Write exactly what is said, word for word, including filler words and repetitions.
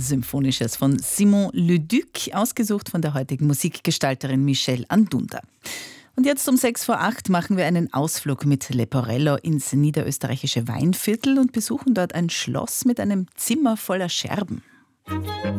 Symphonisches von Simon Leduc, ausgesucht von der heutigen Musikgestalterin Michelle Andunda. Und jetzt um sechs vor acht machen wir einen Ausflug mit Leporello ins niederösterreichische Weinviertel und besuchen dort ein Schloss mit einem Zimmer voller Scherben.